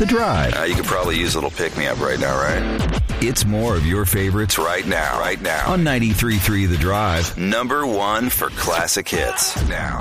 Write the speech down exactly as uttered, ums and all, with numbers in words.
The Drive. Uh, you could probably use a little pick-me-up right now, right? It's more of your favorites right now. Right now. On ninety-three point three The Drive. Number one for classic hits. Now.